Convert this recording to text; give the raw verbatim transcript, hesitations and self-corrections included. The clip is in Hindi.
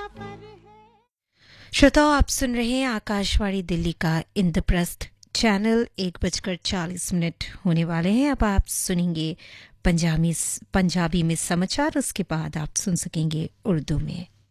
श्रोताओं, आप सुन रहे हैं आकाशवाणी दिल्ली का इंद्रप्रस्थ चैनल। एक बजकर चालीस मिनट होने वाले हैं। अब आप सुनेंगे पंजाबी पंजाबी में समाचार, उसके बाद आप सुन सकेंगे उर्दू में।